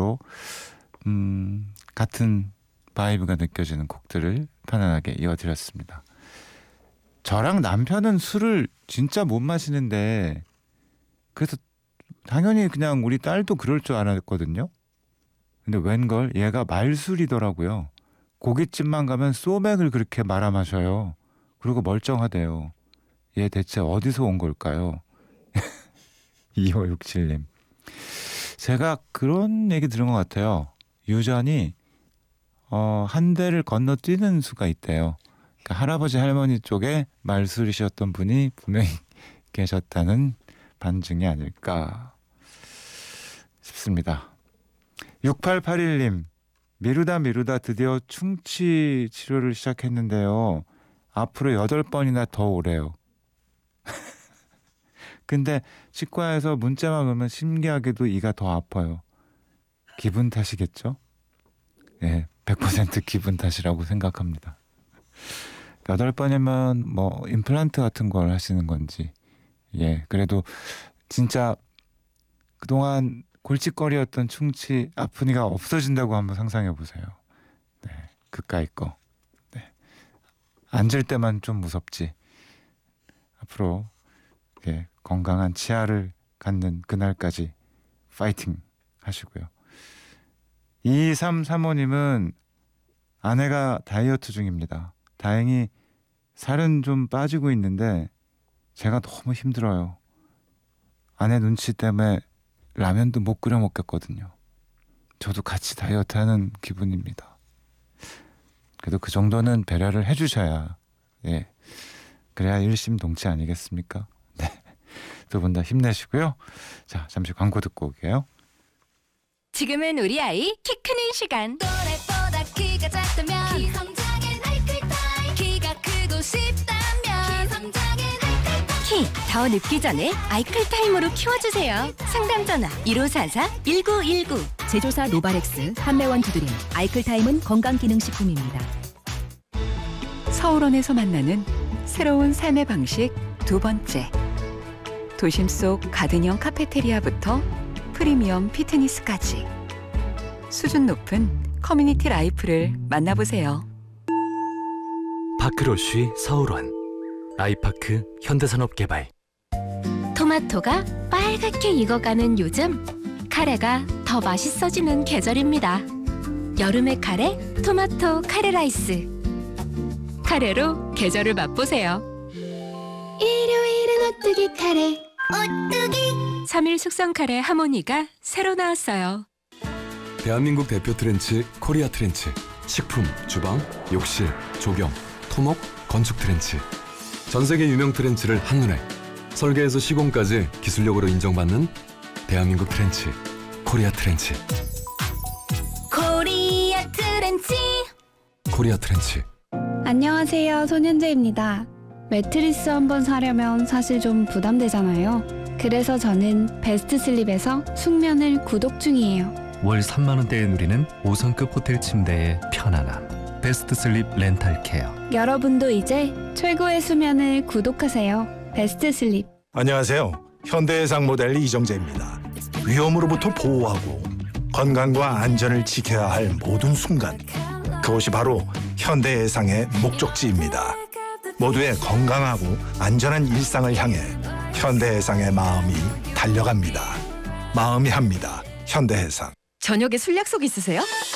식으로 같은 바이브가 느껴지는 곡들을 편안하게 이어드렸습니다. 저랑 남편은 술을 진짜 못 마시는데 그래서 당연히 그냥 우리 딸도 그럴 줄 알았거든요. 근데 웬걸 얘가 말술이더라고요. 고깃집만 가면 소맥을 그렇게 말아 마셔요. 그리고 멀쩡하대요. 얘 대체 어디서 온 걸까요? 2567님. 제가 그런 얘기 들은 것 같아요. 유전이 한 대를 건너뛰는 수가 있대요. 그러니까 할아버지 할머니 쪽에 말술이셨던 분이 분명히 계셨다는 반증이 아닐까 싶습니다. 6881님. 미루다 드디어 충치 치료를 시작했는데요. 앞으로 8번이나 더 오래요. 근데 치과에서 문자만 오면 신기하게도 이가 더 아파요. 기분 탓이겠죠? 네, 100% 기분 탓이라고 생각합니다. 8번이면 뭐 임플란트 같은 걸 하시는 건지. 예, 그래도 진짜 그동안 골칫거리였던 충치 아프니가 없어진다고 한번 상상해 보세요. 네, 그까이 거. 네. 앉을 때만 좀 무섭지. 앞으로 예, 건강한 치아를 갖는 그날까지 파이팅 하시고요. 2335님은 아내가 다이어트 중입니다. 다행히 살은 좀 빠지고 있는데 제가 너무 힘들어요. 아내 눈치 때문에 라면도 못 끓여 먹겠거든요. 저도 같이 다이어트 하는 기분입니다. 그래도 그 정도는 배려를 해주셔야 예, 그래야 일심동체 아니겠습니까? 네, 두 분 다 힘내시고요. 자, 잠시 광고 듣고 올게요. 지금은 우리 아이 키 크는 시간. 또래보다 키가 작다면 키성장엔 아이클타임. 키가 크고 싶다면 키성장엔 아이클타임. 키 더 늙기 전에 아이클타임으로 키워주세요. 상담 전화 1544-1919. 제조사 노바렉스, 한매원 두드림, 아이클타임은 건강기능식품입니다. 서울원에서 만나는 새로운 삶의 방식 두 번째. 도심 속 가든형 카페테리아부터 프리미엄 피트니스까지 수준 높은 커뮤니티 라이프를 만나보세요. 파크로쉬 서울원 아이파크 현대산업개발. 토마토가 빨갛게 익어가는 요즘, 카레가 더 맛있어지는 계절입니다. 여름의 카레, 토마토 카레 라이스. 카레로 계절을 맛보세요. 일요일은 오뚜기 카레. 오뚜기. 3일 숙성 카레 하모니가 새로 나왔어요. 대한민국 대표 트렌치 코리아 트렌치. 식품, 주방, 욕실, 조경, 토목, 건축 트렌치. 전 세계 유명 트렌치를 한눈에 설계에서 시공까지 기술력으로 인정받는 대한민국 트렌치 코리아 트렌치. 코리아 트렌치. 코리아 트렌치. 안녕하세요, 손현재입니다. 매트리스 한번 사려면 사실 좀 부담되잖아요. 그래서 저는 베스트 슬립에서 숙면을 구독 중이에요. 월 3만 원대에 누리는 5성급 호텔 침대의 편안함. 베스트 슬립 렌탈 케어. 여러분도 이제 최고의 수면을 구독하세요. 베스트 슬립. 안녕하세요. 현대해상 모델 이정재입니다. 위험으로부터 보호하고 건강과 안전을 지켜야 할 모든 순간, 그것이 바로 현대해상의 목적지입니다. 모두의 건강하고 안전한 일상을 향해 현대해상의 마음이 달려갑니다. 마음이 합니다. 현대해상. 저녁에 술 약속 있으세요?